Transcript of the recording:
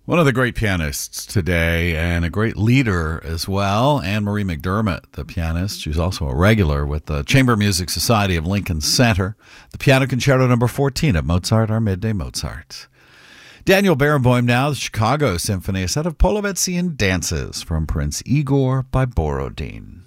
One of the great pianists today and a great leader as well, Anne-Marie McDermott, the pianist. She's also a regular with the Chamber Music Society of Lincoln Center. The Piano Concerto number 14 of Mozart, our Midday Mozart. Daniel Barenboim now, the Chicago Symphony, a set of Polovetzian dances from Prince Igor by Borodin.